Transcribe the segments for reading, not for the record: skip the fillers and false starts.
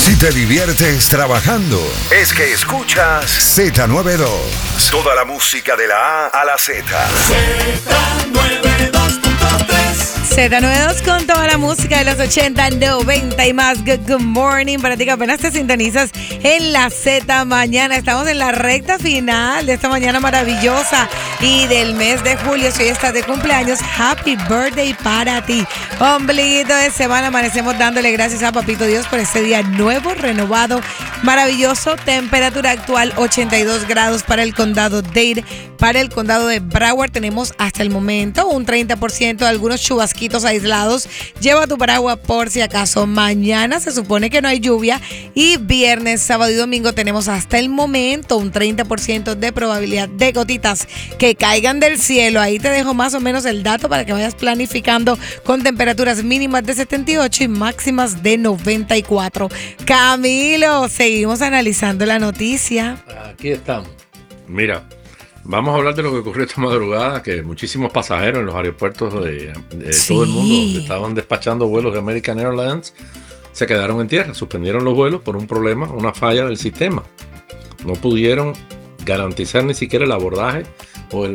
Si te diviertes trabajando, es que escuchas Z92. Toda la música de la A a la Z. Z92 con toda la música de los 80, 90 y más. Good morning para ti que apenas te sintonizas en la Z mañana. Estamos en la recta final de esta mañana maravillosa y del mes de julio. Si hoy estás de cumpleaños, happy birthday para ti. Ombliguito de semana, amanecemos dándole gracias a Papito Dios por este día nuevo, renovado, maravilloso. Temperatura actual 82 grados para el condado Dade. Para el condado de Broward tenemos hasta el momento un 30% de algunos chubasquitos aislados. Lleva tu paraguas por si acaso. Mañana se supone que no hay lluvia y viernes, sábado y domingo tenemos hasta el momento un 30% de probabilidad de gotitas que caigan del cielo. Ahí te dejo más o menos el dato para que vayas planificando con temperaturas mínimas de 78 y máximas de 94. Camilo, seguimos analizando la noticia. Aquí estamos. Mira, vamos a hablar de lo que ocurrió esta madrugada, que muchísimos pasajeros en los aeropuertos de todo el mundo, donde estaban despachando vuelos de American Airlines, se quedaron en tierra, suspendieron los vuelos por un problema, una falla del sistema. No pudieron garantizar ni siquiera el abordaje o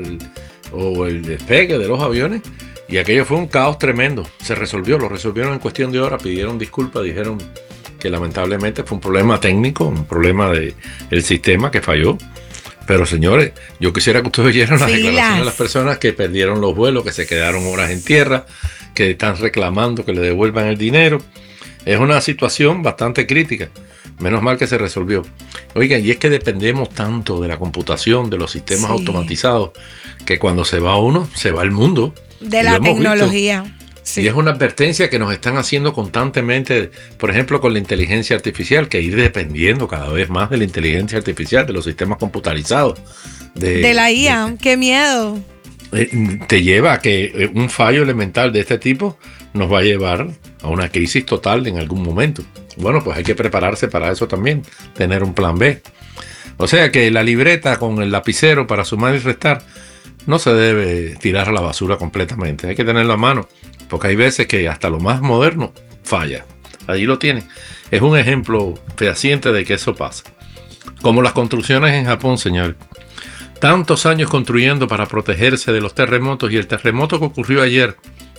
el despegue de los aviones, y aquello fue un caos tremendo. Se resolvió, lo resolvieron en cuestión de horas, pidieron disculpas, dijeron que lamentablemente fue un problema técnico, un problema del sistema que falló. Pero señores, yo quisiera que ustedes oyeran las declaraciones de las personas que perdieron los vuelos, que se quedaron horas en tierra, que están reclamando que le devuelvan el dinero. Es una situación bastante crítica. Menos mal que se resolvió. Oigan, y es que dependemos tanto de la computación, de los sistemas automatizados, que cuando se va uno, se va el mundo. De la tecnología. Sí. Y es una advertencia que nos están haciendo constantemente, por ejemplo, con la inteligencia artificial, que ir dependiendo cada vez más de la inteligencia artificial, de los sistemas computarizados. De la IA, qué miedo. Te lleva a que un fallo elemental de este tipo nos va a llevar a una crisis total en algún momento. Bueno, pues hay que prepararse para eso también, tener un plan B. O sea que la libreta con el lapicero para sumar y restar no se debe tirar a la basura completamente, hay que tenerlo a mano. Porque hay veces que hasta lo más moderno falla. Ahí lo tienen. Es un ejemplo fehaciente de que eso pasa. Como las construcciones en Japón, señor. Tantos años construyendo para protegerse de los terremotos, y el terremoto que ocurrió ayer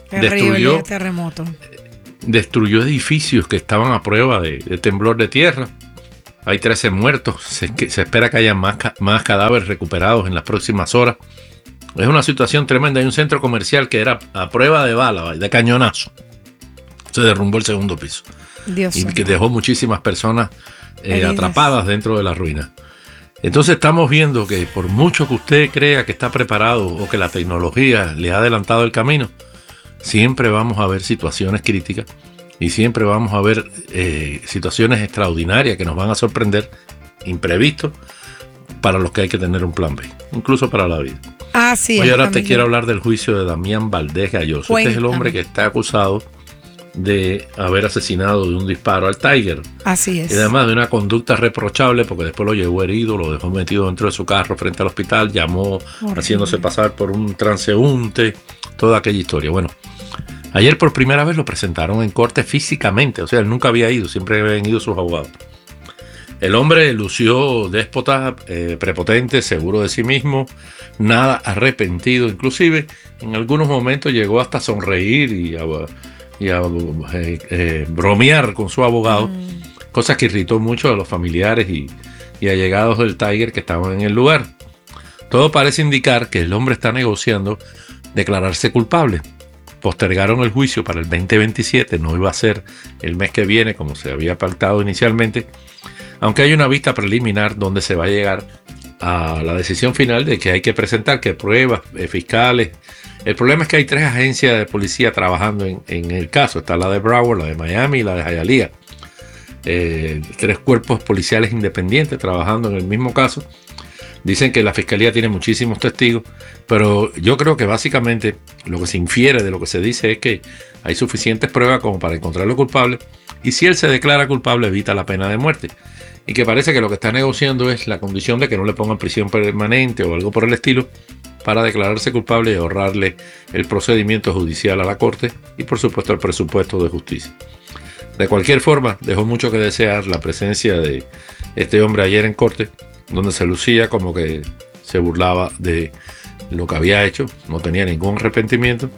destruyó edificios que estaban a prueba de temblor de tierra. Hay 13 muertos. Se espera que haya más cadáveres recuperados en las próximas horas. Es una situación tremenda. Hay un centro comercial que era a prueba de bala, de cañonazo. Se derrumbó el segundo piso. Y que dejó muchísimas personas atrapadas dentro de la ruina. Entonces estamos viendo que por mucho que usted crea que está preparado o que la tecnología le ha adelantado el camino, siempre vamos a ver situaciones críticas y siempre vamos a ver situaciones extraordinarias que nos van a sorprender, imprevistos, para los que hay que tener un plan B, incluso para la vida. Sí, Oye, ahora te quiero hablar del juicio de Damián Valdés Galloso. Este es el hombre que está acusado de haber asesinado de un disparo al Tiger. Así es. Y además de una conducta reprochable, porque después lo llevó herido, lo dejó metido dentro de su carro frente al hospital, llamó haciéndose pasar por un transeúnte, toda aquella historia. Bueno, ayer por primera vez lo presentaron en corte físicamente, o sea, él nunca había ido, siempre habían ido sus abogados. El hombre lució déspota, prepotente, seguro de sí mismo, nada arrepentido. Inclusive, en algunos momentos llegó hasta sonreír y a bromear con su abogado, cosa que irritó mucho a los familiares y allegados del Tiger que estaban en el lugar. Todo parece indicar que el hombre está negociando declararse culpable. Postergaron el juicio para el 2027, no iba a ser el mes que viene como se había pactado inicialmente, aunque hay una vista preliminar donde se va a llegar a la decisión final de que hay que presentar que pruebas fiscales. El problema es que hay 3 agencias de policía trabajando en el caso. Está la de Broward, la de Miami y la de Hialeah. 3 cuerpos policiales independientes trabajando en el mismo caso. Dicen que la fiscalía tiene muchísimos testigos, pero yo creo que básicamente lo que se infiere de lo que se dice es que hay suficientes pruebas como para encontrarlo culpable, y si él se declara culpable evita la pena de muerte, y que parece que lo que está negociando es la condición de que no le pongan prisión permanente o algo por el estilo para declararse culpable y ahorrarle el procedimiento judicial a la corte y por supuesto el presupuesto de justicia. De cualquier forma, dejó mucho que desear la presencia de este hombre ayer en corte, donde se lucía como que se burlaba de lo que había hecho, no tenía ningún arrepentimiento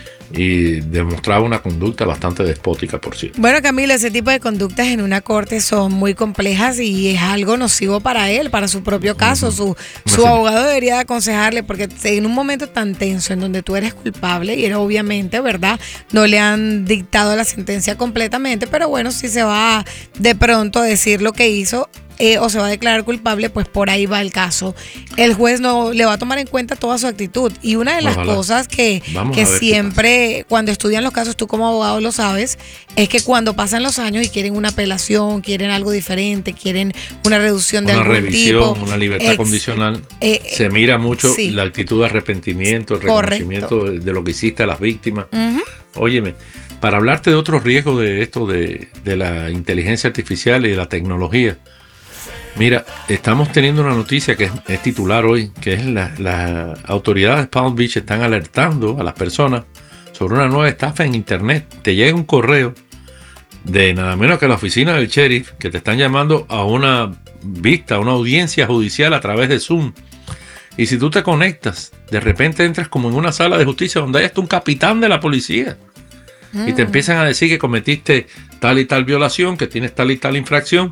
y demostraba una conducta bastante despótica, por cierto. Bueno, Camilo, ese tipo de conductas en una corte son muy complejas y es algo nocivo para él, para su propio caso. Su abogado debería aconsejarle, porque en un momento tan tenso en donde tú eres culpable y eres obviamente, ¿verdad? No le han dictado la sentencia completamente, pero bueno, si se va de pronto a decir lo que hizo, o se va a declarar culpable, pues por ahí va el caso. El juez no le va a tomar en cuenta toda su actitud. Y una de las cosas que siempre, cuando estudian los casos, tú como abogado lo sabes, es que cuando pasan los años y quieren una apelación, quieren algo diferente, quieren una reducción de algún revisión, tipo, una libertad condicional, se mira mucho la actitud de arrepentimiento, el reconocimiento de lo que hiciste a las víctimas. Óyeme, para hablarte de otros riesgos de esto, de la inteligencia artificial y de la tecnología, mira, estamos teniendo una noticia que es titular hoy, que es las autoridades de Palm Beach están alertando a las personas sobre una nueva estafa en internet. Te llega un correo de nada menos que la oficina del sheriff, que te están llamando a una vista, a una audiencia judicial a través de Zoom. Y si tú te conectas, de repente entras como en una sala de justicia donde hay hasta un capitán de la policía. Y te empiezan a decir que cometiste tal y tal violación, que tienes tal y tal infracción,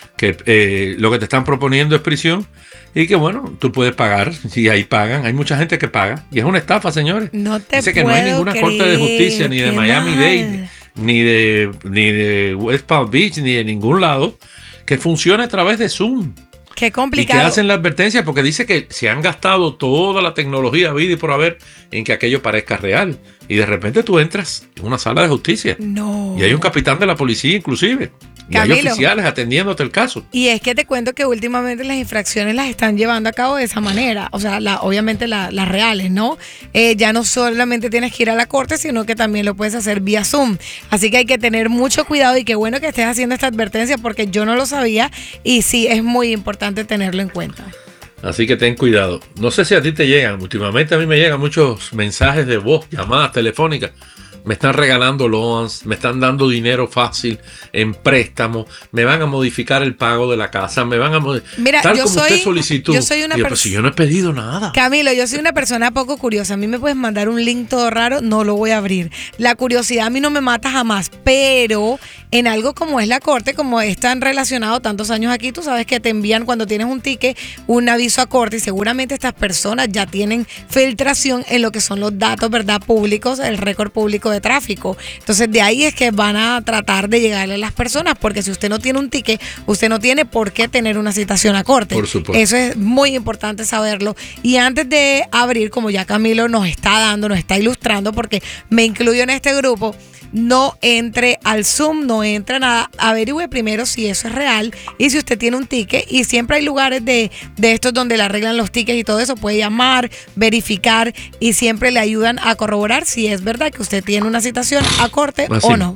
que lo que te están proponiendo es prisión y que bueno, tú puedes pagar, y ahí pagan, hay mucha gente que paga y es una estafa, señores. No te Dice que no hay ninguna corte de justicia, ni de Miami-Dade, ni de West Palm Beach, ni de ningún lado, que funcione a través de Zoom. Qué complicado. Y que hacen la advertencia porque dice que se han gastado toda la tecnología vida y por haber en que aquello parezca real. Y de repente tú entras en una sala de justicia. No. Y hay un capitán de la policía inclusive. Y Camilo, hay oficiales atendiéndote el caso. Y es que te cuento que últimamente las infracciones las están llevando a cabo de esa manera. O sea, obviamente las reales, ¿no? Ya no solamente tienes que ir a la corte, sino que también lo puedes hacer vía Zoom. Así que hay que tener mucho cuidado y qué bueno que estés haciendo esta advertencia porque yo no lo sabía y sí, es muy importante tenerlo en cuenta. Así que ten cuidado. No sé si a ti te llegan. Últimamente a mí me llegan muchos mensajes de voz, llamadas telefónicas. Me están regalando loans, me están dando dinero fácil en préstamo, me van a modificar el pago de la casa, me van a Mira, tal como usted solicitó. Yo soy una persona. Si yo no he pedido nada. Camilo, yo soy una persona poco curiosa. A mí me puedes mandar un link todo raro, no lo voy a abrir. La curiosidad a mí no me mata jamás, pero en algo como es la corte, como están relacionados tantos años aquí, tú sabes que te envían cuando tienes un ticket un aviso a corte y seguramente estas personas ya tienen filtración en lo que son los datos, ¿verdad? Públicos, el récord público de tráfico. Entonces de ahí es que van a tratar de llegarle a las personas, porque si usted no tiene un ticket, usted no tiene por qué tener una citación a corte. Por supuesto. Eso es muy importante saberlo. Y antes de abrir, como ya Camilo nos está ilustrando, porque me incluyo en este grupo, no entre al Zoom, no entre a nada, averigüe primero si eso es real y si usted tiene un ticket, y siempre hay lugares de estos donde le arreglan los tickets y todo eso, puede llamar, verificar y siempre le ayudan a corroborar si es verdad que usted tiene una citación a corte o no.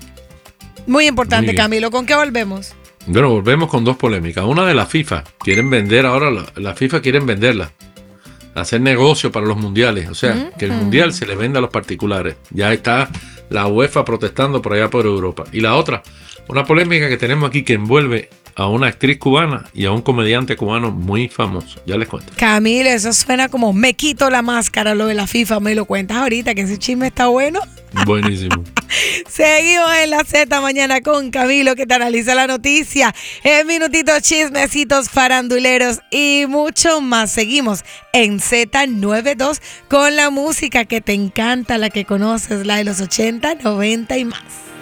Muy importante. Muy Camilo, ¿con qué volvemos? Bueno, volvemos con dos polémicas. Una de la FIFA, quieren vender ahora, la FIFA quieren venderla, hacer negocio para los mundiales, o sea, que el mundial se le venda a los particulares. Ya está la UEFA protestando por allá por Europa. Y la otra, una polémica que tenemos aquí que envuelve a una actriz cubana y a un comediante cubano muy famoso. Ya les cuento. Camilo, eso suena como me quito la máscara, lo de la FIFA. Me lo cuentas ahorita, que ese chisme está bueno. Buenísimo. Seguimos en la Z mañana con Camilo, que te analiza la noticia en minutitos, chismecitos, faranduleros y mucho más. Seguimos en Z92 con la música que te encanta, la que conoces, la de los 80, 90 y más.